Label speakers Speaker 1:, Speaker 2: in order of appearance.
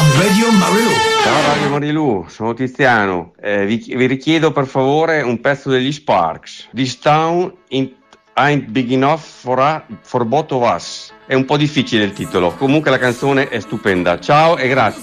Speaker 1: Radio Marilù.
Speaker 2: Ciao Radio Marilù, sono Tiziano. Vi richiedo per favore un pezzo degli Sparks. This town ain't big enough for both of us. È un po' difficile il titolo, comunque la canzone è stupenda. Ciao e grazie.